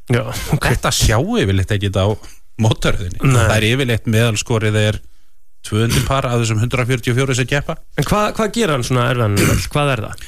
Já, okay. Þetta sjáu yfirleitt ekki á mótorhöðinni. Það yfirleitt meðalskorið 200 par af þessum 144 sem keppa. En hvað gera hann svona erfiðan? Hvað það?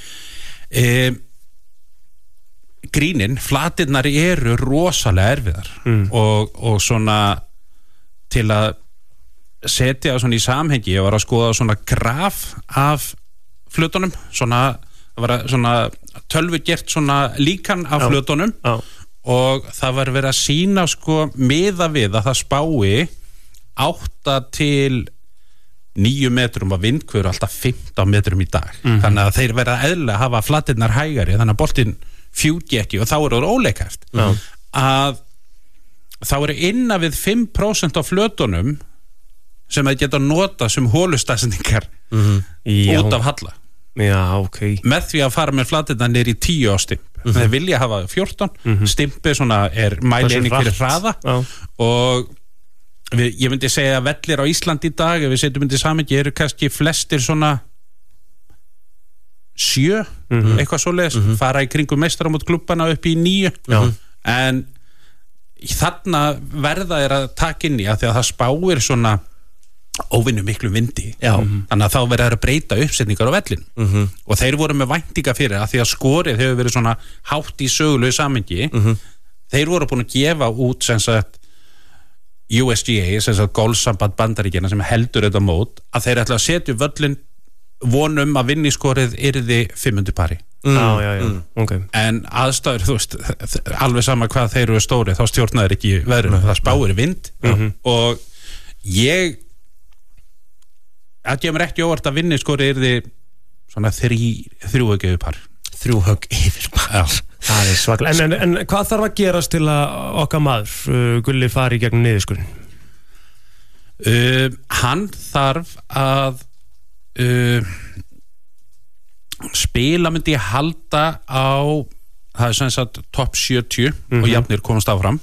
Grínin, flatirnar eru rosalega erfiðar og svona til að setja svona í samhengi, ég var að skoða svona graf af flutunum, svona tölvugert svona líkan af flutunum og það var verið að sýna sko miða við að það spái 8 til 9 metrum af vindhviður alltaf 15 metrum í dag þannig að þeir verða eðlilega að hafa flatirnar hægari þannig að boltinn fjúki ekki og þá það óleikæft að þá innan við 5% af flötunum sem að geta nota sem hólustafsendingar út af halla. Já, okay. Með því að fara með flatirnar niður í 10 á stimp. Þeir vilja hafa 14 stimpi svona mæleining fyrir hraða og ég myndi segja að vellir á Íslandi í dag ef við setjum undir samhengi eru kannski flestir svona 7 eitthvað svoleiðis, fara í kringum meistaramót klubbana upp í 9 en þarna verða að taka inn í að því að það spáir svona óvinnu miklu vindi þannig að þá verður að breyta uppsetningar á vellinu og þeir voru með væntinga fyrir að því að skorið hefur verið svona hátt í sögulegu samhengi þeir voru búin að gefa út sem sagt USGA, sem sagt golfsamband Bandaríkjanna sem heldur þetta mót að þeir ætla að setja völlin vonum að vinniskorið yrði 500 pari okay. en aðstæður, þú veist alveg sama hvað þeir eru stóri þá stjórnaður ekki veðrinu, það spáir vind og það kemur ekki óvart að vinniskorið yrði svona 3 högg yfir par 3 högg yfir par það svaklega, en hvað þarf að gerast til að okkar maður Gulli fari í gegnum niðurskurinn? Hann þarf að spila myndi halda á það sem sagt topp 70 og jafnir komast áfram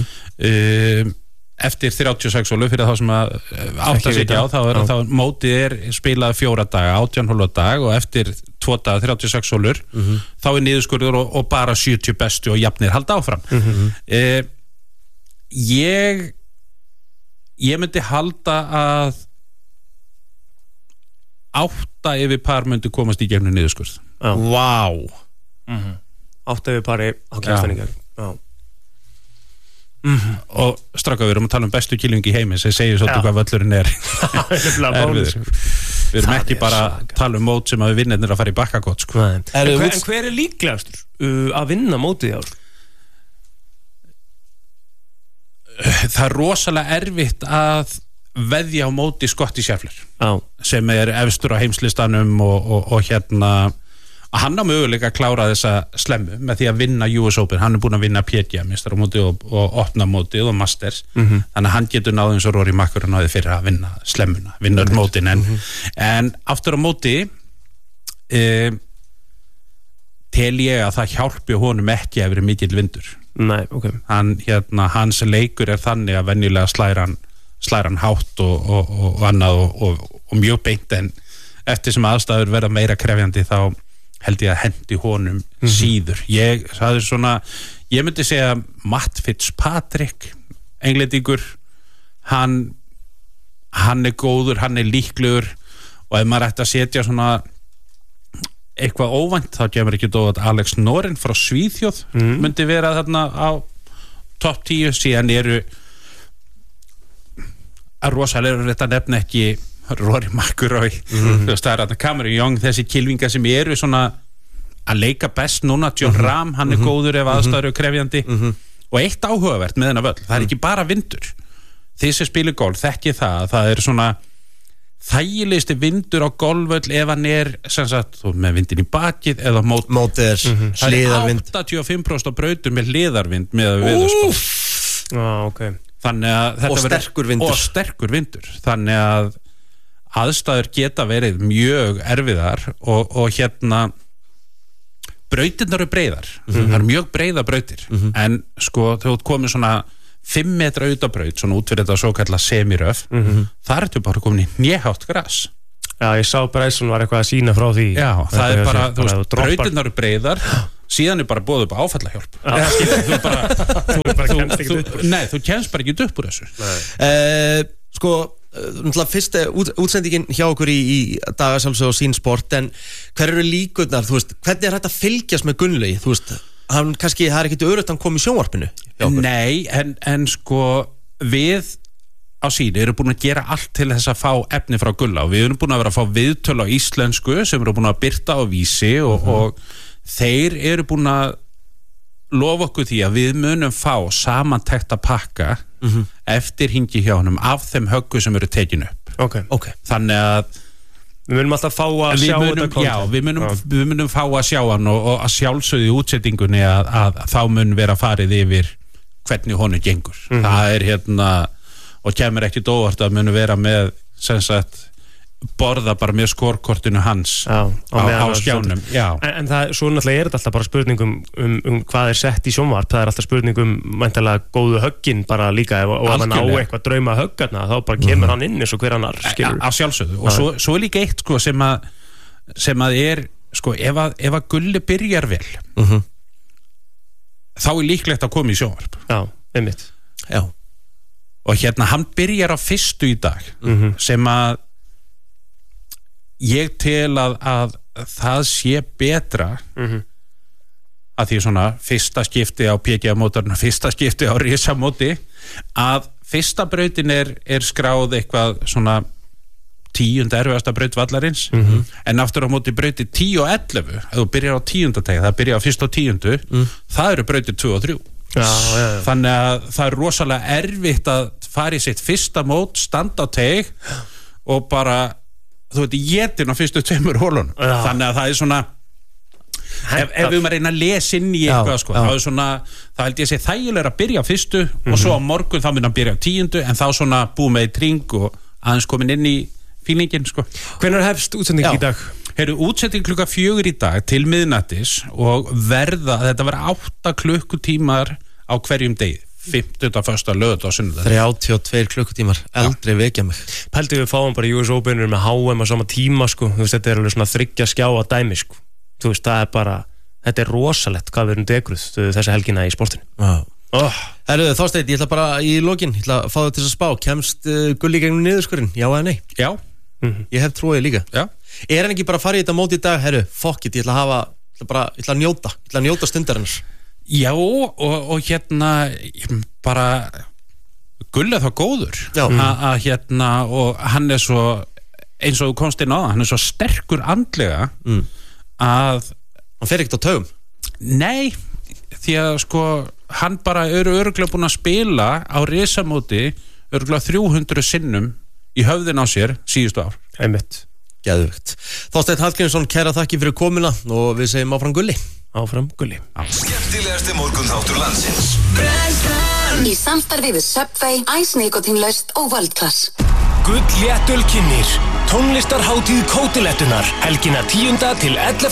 eftir 36 hólu fyrir þá sem að átta sig ekki á þá mótið spilað 4 daga 18 hólu á dag og eftir 2 daga 36 hólur þá niðurskurður og bara 70 bestu og jafnir halda áfram ég myndi halda að 8 yfir par myndi komast í gegnum niðurskurð. Vá 8 yfir pari á kjærstæningar. Og stráka við erum að tala um bestu kylfingi í heimi sem segir svolítið hvað völlurinn erfiður. Við erum ekki bara að tala um mót sem að við vinnirnir að fara í bakkakott sko. En hver líklegastur að vinna mótið í ár? Það rosalega erfitt að veðja á móti Scottie Scheffler sem efstur á heimslistanum og hérna hann á möguleika að klára þessa slemmu með því að vinna US Open, hann búinn að vinna PGA meistaramótið og opnamótið og Masters þannig að hann getur náð eins og Rory McIlroy náði fyrir að vinna slemmuna, vinna öll mótin en aftur á móti tel ég að það hjálpi honum ekki að vera mikill vindur. Nei, okay. Hans leikur þannig að venjulega slæra hann hátt og annað og mjög beint en eftir sem aðstæður verða meira krefjandi þá held ég að hendi honum síður. Ég myndi segja Matt Fitzpatrick englendingur hann góður, hann líklegur og ef maður ætti að setja svona eitthvað óvænt þá kemur ekki dót Alex Noren frá Svíþjóð myndi vera þarna á topp 10 síðan eru að rosalega þetta nefna ekki Rory McIlroy það er Cameron Young, þessi kylfingar sem eru svona að leika best núna John Rahm, hann góður ef aðstæður eru krefjandi og eitt áhugavert með þennan völl, það er ekki bara vindur þið sem spilir golf, þekki það er svona þægilegsti vindur á golfvöll ef hann sem sagt, með vindin í bakið eða mótið það er 85% á brautur með hliðarvind með veðurspá okay. og sterkur vindur þannig að aðstæður geta verið mjög erfiðar og hérna brautirnar eru breiðar það eru mjög breiða brautir en sko þú komið svona 5 metra utabraut svona út fyrir þetta svo kalla semiröf þar ertu bara komin í hnéhátt gras. Já, ég sá Bryson var eitthvað að sína frá því. Já, það er bara, þú veist, brautirnar eru breiðar síðan bara boðið upp áfallahjálp þú kemst bara ekki upp úr þessu sko, náttúrulega fyrsta útsendingin hjá okkur í dagasálsög og sínsport, en hver eru líkurnar, þú veist, hvernig hægt að fylgjast með Gunnlaugi, þú veist, hann kannski, það ekkert örugt hann kom í sjónvarpinu hjá okkur. Nei, en sko við á síni erum búin að gera allt til þess að fá efni frá Gulla og við erum búin að vera að fá viðtöl á íslensku sem eru búin að birta á Vísi og þeir eru búin að lofa okkur því að við munum fá samantekta pakka eftir hingi hjá honum af þeim höggu sem eru tekin upp þannig að við munum alltaf fá að sjá þetta já, við munum fá að sjá hann og að sjálfsögðu í útsettingunni að þá mun vera farið yfir hvernig honum gengur það er og kemur ekkit óvart að munu vera með sem sagt borða bara með skorkortinu hans á skjánum en það, svo náttúrulega þetta alltaf bara spurningum hvað er sett í sjónvarp, það er alltaf spurningum mæntanlega góðu höggin bara líka og ef hann á eitthvað drauma höggarna þá bara kemur hann inn eins og hver annar að sjálfsögðu og svo er líka eitt sko, sem að er sko, ef að Gulli byrjar vel þá er líklegt að koma í sjónvarp einmitt og hann byrjar á fyrstu í dag sem að ég tel að það sé betra að því svona fyrsta skipti á PGA-mótorinu, fyrsta skipti á risamóti að fyrsta brautin er skráð eitthvað svona 10. erfiðasta braut vallarins en aftur á móti brauti 10 og 11 ef þú byrjar á 10. teg, það byrjar á 1. og 10. Það eru brautir 2 og 3 þannig að það er rosalega erfitt að fara í sitt fyrsta mót, standa á teg og bara þú veit, étin á fyrstu 2 hólunum þannig að það er svona ef við erum að reyna að lesa inn í eitthvað sko, þá er svona, það held ég að sé þægilega að byrja á fyrstu og svo á morgun þá mun hann byrja á 10. en þá svona búið með í tring og aðeins komin inn í fílingin sko. Hvenær hefst útsending í dag? Útsending 4 í dag til miðnættis og þetta verða 8 klukkutímar á hverjum degi 50. fyrsta lögð á sunnudag 32 klukkutímar, eldri vekja mig Pældi við fáum bara US Openur með HM á sama tíma sko, þú veist, þetta er alveg svona 3 skjáa dæmi sko, þú veist, það er bara þetta er rosalegt hvað við erum degruð þessa helgina í sportinu Herruðu, Þorsteinn, ég ætla bara í lokin ég ætla að fá það til að spá, kemst Gulli gegnum niðurskurinn, já eða nei? Já Ég hef trúið líka Er hann ekki bara að fara í þetta mót í dag, herru, fuck it, ég ætla að njóta stundarinnar Já, og bara Gulli er þá góður að og hann er svo eins og þú komst inn á það, hann er svo sterkur andlega að hann fer ekkert á taugum Nei, því að sko hann bara eru örugglega búin að spila á risamóti örugglega 300 sinnum í höfðin á sér síðustu ár Einmitt Geðvögt Þorsteinn Hallgrímsson, kæra þakki fyrir komuna og við segjum áfram Gulli Skemmtilegasti morgunþáttur landsins Í samstarfi við Subway, Ice Nikotinlaust og World-Class Gull léttölkinnir Tónlistarhátíð Kótilettunar helgina 10. til 11.